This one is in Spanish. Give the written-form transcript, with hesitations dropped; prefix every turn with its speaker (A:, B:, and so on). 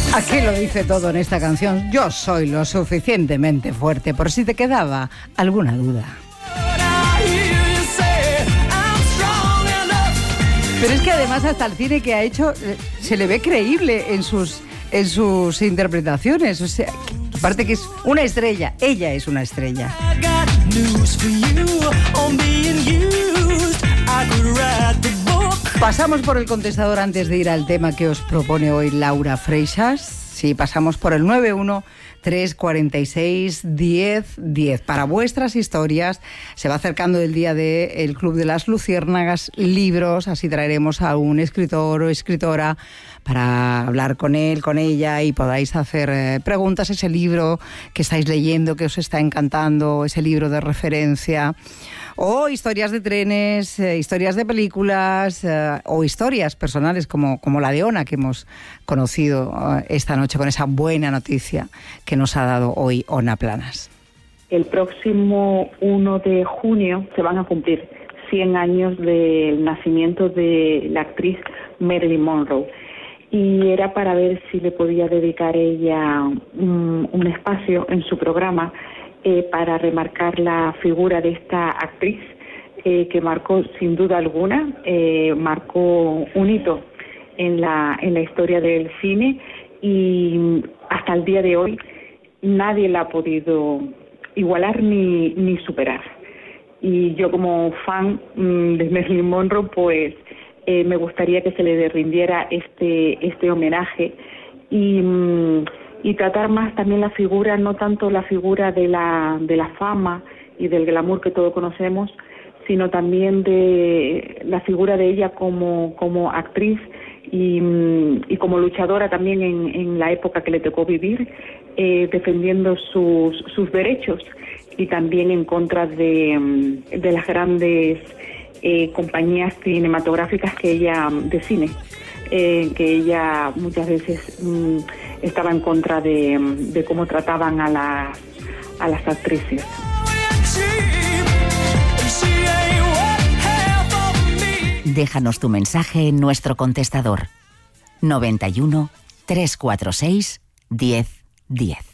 A: Aquí lo dice todo en esta canción. Yo soy lo suficientemente fuerte, por si te quedaba alguna duda. Pero es que además hasta el cine que ha hecho se le ve creíble en sus interpretaciones. O sea, aparte que es una estrella, ella es una estrella. Pasamos por el contestador antes de ir al tema que os propone hoy Laura Freixas. Sí, pasamos por el 913461010. Para vuestras historias, se va acercando el día del Club de las Luciérnagas, libros, así traeremos a un escritor o escritora para hablar con él, con ella, y podáis hacer preguntas. Ese libro que estáis leyendo, que os está encantando, ese libro de referencia, o historias de trenes, historias de películas, o historias personales como la de Ona, que hemos conocido esta noche con esa buena noticia que nos ha dado hoy Ona Planas.
B: El próximo 1 de junio se van a cumplir 100 años del nacimiento de la actriz Marilyn Monroe. Y era para ver si le podía dedicar ella un espacio en su programa para remarcar la figura de esta actriz que marcó, sin duda alguna, marcó un hito en la historia del cine, y hasta el día de hoy nadie la ha podido igualar ni superar. Y yo, como fan de Marilyn Monroe, pues me gustaría que se le rindiera este homenaje y tratar más también la figura, no tanto la figura de la fama y del glamour que todos conocemos, sino también de la figura de ella como actriz y como luchadora también en la época que le tocó vivir, defendiendo sus derechos, y también en contra de las grandes compañías cinematográficas de cine, que ella muchas veces estaba en contra de cómo trataban a las actrices.
C: Déjanos tu mensaje en nuestro contestador 91 346 1010.